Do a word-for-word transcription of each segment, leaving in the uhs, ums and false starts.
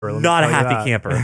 Not a happy camper.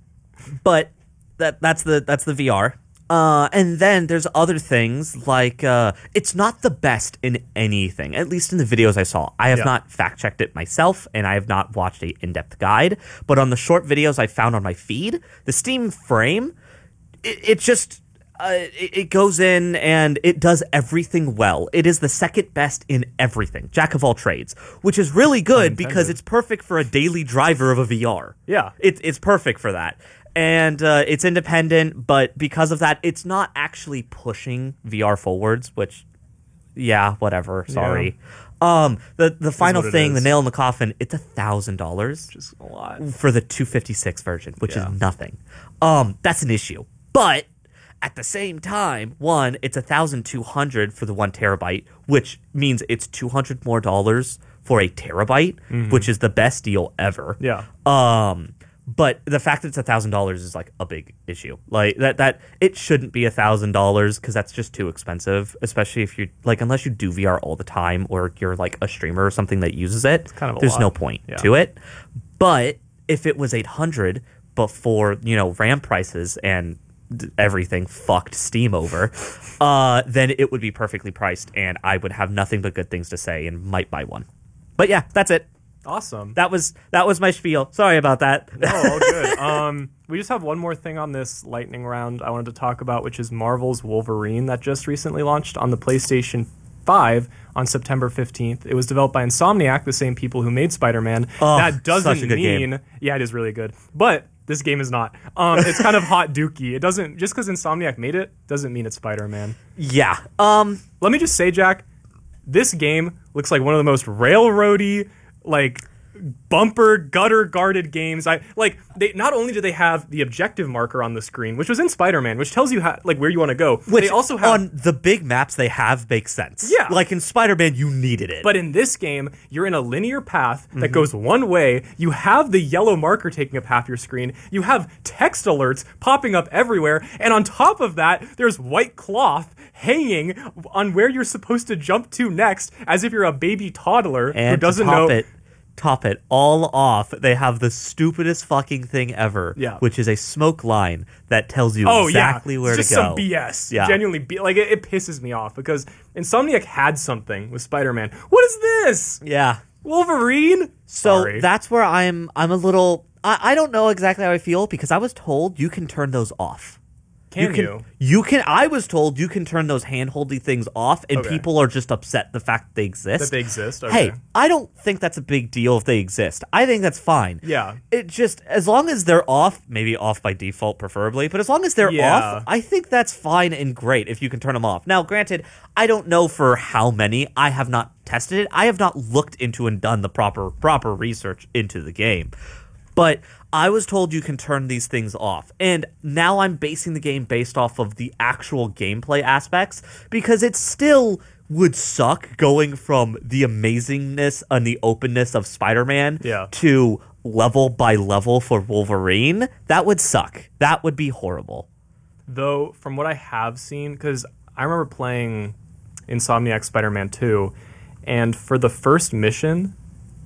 But that that's the that's the V R. Uh, and then there's other things like uh, it's not the best in anything, at least in the videos I saw. I have yeah. not fact checked it myself, and I have not watched a in-depth guide. But on the short videos I found on my feed, the Steam Frame, it, it just uh, it, it goes in and it does everything well. It is the second best in everything, jack of all trades, which is really good because it's perfect for a daily driver of a V R. Yeah, it, it's perfect for that. And uh, it's independent, but because of that, it's not actually pushing V R forwards, which, yeah, whatever, sorry. Yeah. Um, the the final thing, the nail in the coffin, it's one thousand dollars. Just a lot. For the two fifty-six version, which yeah. is nothing. Um, that's an issue. But at the same time, one, it's one thousand two hundred dollars for the one terabyte, which means it's two hundred dollars more dollars for a terabyte, mm-hmm. which is the best deal ever. Yeah. Um... But the fact that it's a thousand dollars is like a big issue. Like that, that it shouldn't be a thousand dollars because that's just too expensive. Especially if you like, unless you do V R all the time or you're like a streamer or something that uses it. It's kind of a there's lot. no point yeah. to it. But if it was eight hundred, but for you know RAM prices and everything fucked Steam over, uh, then it would be perfectly priced, and I would have nothing but good things to say and might buy one. But yeah, that's it. Awesome. That was that was my spiel. Sorry about that. No, all good. Um, we just have one more thing on this lightning round I wanted to talk about, which is Marvel's Wolverine that just recently launched on the PlayStation five on September fifteenth. It was developed by Insomniac, the same people who made Spider-Man. Oh, that doesn't such a good mean... game. Yeah, it is really good. But this game is not. Um, it's kind of hot dookie. It doesn't... Just because Insomniac made it doesn't mean it's Spider-Man. Yeah. Um. Let me just say, Jack, this game looks like one of the most railroady... like bumper gutter guarded games. I like they not only do they have the objective marker on the screen, which was in Spider-Man, which tells you how like where you want to go. Which they also have on the big maps they have makes sense. Yeah. Like in Spider-Man you needed it. But in this game, you're in a linear path that mm-hmm. goes one way. You have the yellow marker taking up half your screen. You have text alerts popping up everywhere, and on top of that, there's white cloth hanging on where you're supposed to jump to next, as if you're a baby toddler and who doesn't to top know it. Top it all off, they have the stupidest fucking thing ever, yeah. which is a smoke line that tells you oh, exactly yeah. where it's to go. Just some B S. Yeah. Genuinely, B- like it, it pisses me off because Insomniac had something with Spider-Man. What is this? Yeah, Wolverine. So Sorry. that's where I'm. I'm a little. I, I don't know exactly how I feel because I was told you can turn those off. Can you? Can, you? you can. I was told you can turn those hand-holdy things off, and okay. people are just upset the fact that they exist. That they exist. Okay. Hey, I don't think that's a big deal if they exist. I think that's fine. Yeah. It just as long as they're off, maybe off by default, preferably. But as long as they're yeah. off, I think that's fine and great if you can turn them off. Now, granted, I don't know for how many. I have not tested it. I have not looked into and done the proper proper research into the game. But I was told you can turn these things off. And now I'm basing the game based off of the actual gameplay aspects because it still would suck going from the amazingness and the openness of Spider-Man yeah. to level by level for Wolverine. That would suck. That would be horrible. Though, from what I have seen, because I remember playing Insomniac Spider-Man two, and for the first mission...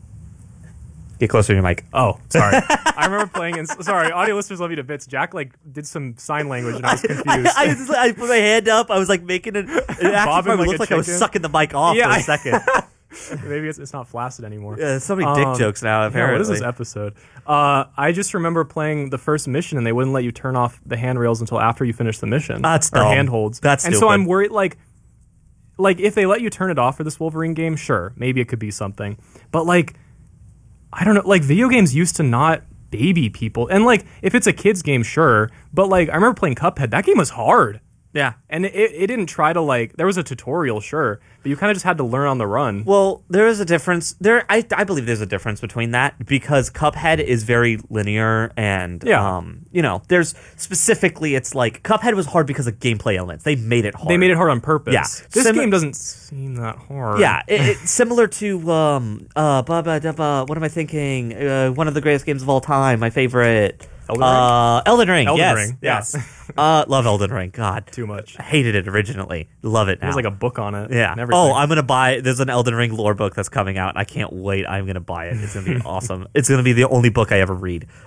Get closer to your mic. Oh, sorry. I remember playing in... Sorry, audio listeners love you to bits. Jack, like, did some sign language and I was confused. I, I, I, just, I put my hand up. I was, like, making it... It actually like looked like I was sucking the mic off yeah, for a I, second. Maybe it's, it's not flaccid anymore. Yeah, there's so many dick um, jokes now, apparently. Yeah, what is this episode? Uh, I just remember playing the first mission and they wouldn't let you turn off the handrails until after you finish the mission. That's Or dumb. handholds. That's And stupid. so I'm worried, like... Like, if they let you turn it off for this Wolverine game, sure, maybe it could be something. But, like... I don't know, like, video games used to not baby people. And, like, if it's a kid's game, sure. But, like, I remember playing Cuphead. That game was hard. Yeah. And it, it didn't try to, like, there was a tutorial, sure. But you kind of just had to learn on the run. Well, there is a difference. There, I, I believe there's a difference between that because Cuphead is very linear and, yeah. um, you know, there's specifically, it's like, Cuphead was hard because of gameplay elements. They made it hard. They made it hard on purpose. Yeah. This Sim- game doesn't seem that hard. Yeah, it, it's similar to, um, uh, ba, ba, da, ba, what am I thinking? Uh, one of the greatest games of all time, my favorite. Elden Ring? Uh, Elden Ring, Elden yes. Ring, yes. yeah. uh, love Elden Ring, God. Too much. I hated it originally. Love it now. There's like a book on it. Yeah. And everything. Oh, I'm going to buy, there's an Elden Ring lore book that's coming out. I can't wait. I'm going to buy it. It's going to be awesome. It's going to be the only book I ever read.